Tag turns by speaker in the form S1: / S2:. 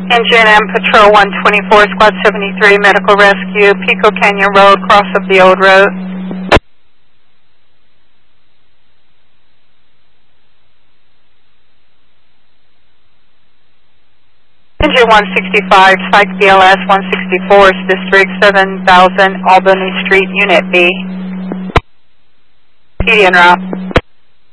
S1: Engine M Patrol 124, Squad 73, Medical Rescue, Pico Canyon Road, cross of the old road. Engine 165, Psych BLS 164, District 7000, Albany Street, Unit B. PD en route.